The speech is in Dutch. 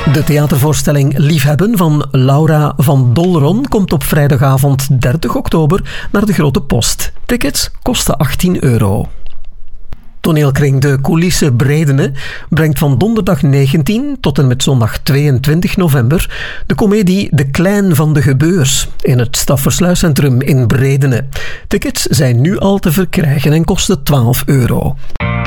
De theatervoorstelling Liefhebben van Laura van Dolron komt op vrijdagavond 30 oktober naar de Grote Post. Tickets kosten €18. Toneelkring De Coulisse Bredene brengt van donderdag 19 tot en met zondag 22 november de komedie De Klein van de Gebeurs in het Staffersluiscentrum in Bredene. Tickets zijn nu al te verkrijgen en kosten €12.